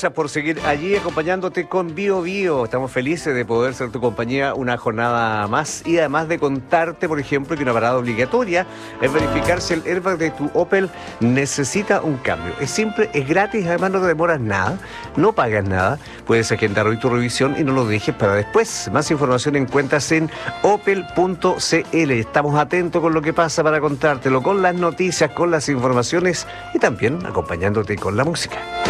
gracias por seguir allí acompañándote con Bio Bio. Estamos felices de poder ser tu compañía una jornada más y además de contarte, por ejemplo, que una parada obligatoria es verificar si el airbag de tu Opel necesita un cambio. Es simple, es gratis, además no te demoras nada, no pagas nada. Puedes agendar hoy tu revisión y no lo dejes para después. Más información encuentras en opel.cl. Estamos atentos con lo que pasa para contártelo, con las noticias, con las informaciones y también acompañándote con la música.